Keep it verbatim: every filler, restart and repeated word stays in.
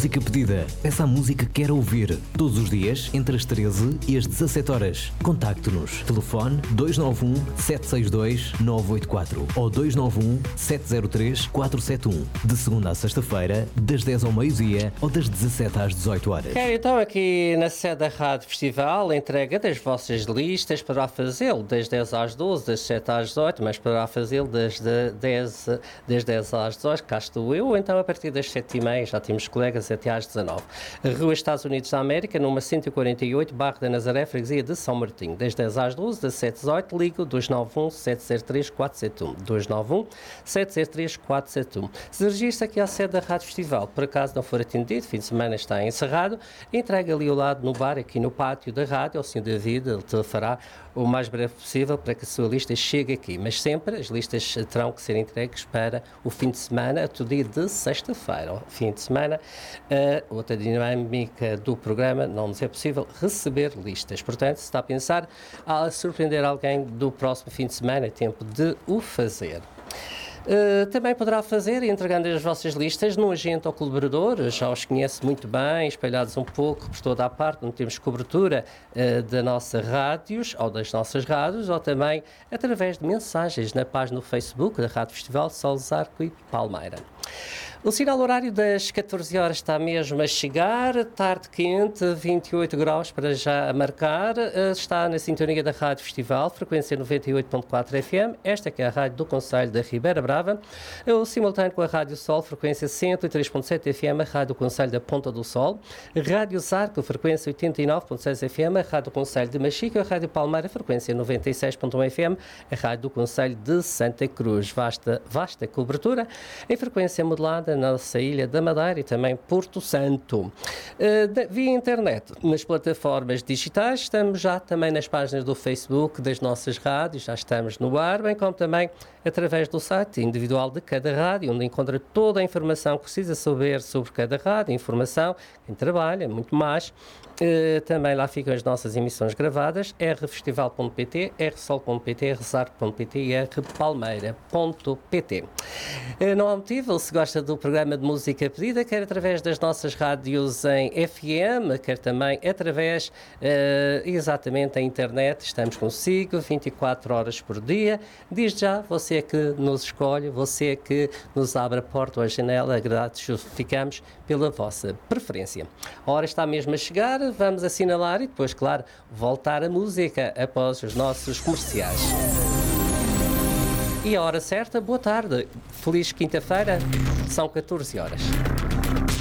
música pedida. Peça a música que quer ouvir. Todos os dias, entre as treze e as dezassete horas. Contacte-nos. Telefone dois nove um, sete seis dois, nove oito quatro ou dois nove um, sete zero três, quatro sete um. De segunda a sexta-feira, das dez ao meio-dia ou das dezassete às dezoito horas. Quero então aqui na sede da Rádio Festival a entrega das vossas listas. Poderá fazê-lo das dez às doze, das sete às dezoito, mas poderá fazê-lo das dez, das dez às dezoito, cá estou eu, ou então a partir das sete e meia, já temos colegas, até às dezanove. Rua Estados Unidos da América, número cento e quarenta e oito, Bairro da Nazaré, Freguesia de São Martinho. Das dez às doze, das sete às dezoito, ligo dois nove um, sete zero três, quatro sete um. dois nove um, sete zero três, quatro sete um. Se registra aqui à sede da Rádio Festival, por acaso não for atendido, fim de semana está encerrado, entrega ali ao lado no bar, aqui no pátio da rádio, ao senhor David, ele te fará o mais breve possível para que a sua lista chegue aqui. Mas sempre as listas terão que ser entregues para o fim de semana, até o dia de sexta-feira. Ao fim de semana, a outra dinâmica do programa não nos é possível receber listas. Portanto, se está a pensar a surpreender alguém do próximo fim de semana, é tempo de o fazer. Uh, também poderá fazer, entregando as vossas listas no agente ou colaborador, já os conhece muito bem, espalhados um pouco por toda a parte, onde temos cobertura uh, da nossa rádios, ou das nossas rádios, ou também através de mensagens na página do Facebook da Rádio Festival de Sol Zarco e Palmeira. O sinal horário das catorze horas está mesmo a chegar, tarde quente, vinte e oito graus para já a marcar, está na sintonia da Rádio Festival, frequência noventa e oito ponto quatro F M, esta que é a rádio do Concelho da Ribeira Brava, o simultâneo com a Rádio Sol, frequência cento e três ponto sete F M, a Rádio do Concelho da Ponta do Sol, Rádio Zarco, frequência oitenta e nove ponto seis F M, a Rádio do Concelho de Machico, a Rádio Palmeira, frequência noventa e seis ponto um F M, a Rádio do Concelho de Santa Cruz, vasta, vasta cobertura, em frequência modulada na nossa ilha da Madeira e também Porto Santo. Uh, de, via internet, nas plataformas digitais, estamos já também nas páginas do Facebook das nossas rádios, já estamos no ar, bem como também através do site individual de cada rádio, onde encontra toda a informação que precisa saber sobre cada rádio, informação, quem trabalha, muito mais. Uh, também lá ficam as nossas emissões gravadas, r festival ponto p t, r sol ponto p t, r zarco ponto p t e r palmeira ponto p t. Uh, não há motivo, se gosta do programa de música pedida, quer através das nossas rádios em F M, quer também através, uh, exatamente, da internet, estamos consigo vinte e quatro horas por dia. Desde já, você é que nos escolhe, você é que nos abre a porta ou a janela, gratificamos pela vossa preferência. A hora está mesmo a chegar, vamos assinalar e depois, claro, voltar a música após os nossos comerciais. E a hora certa, boa tarde, feliz quinta-feira, são catorze horas.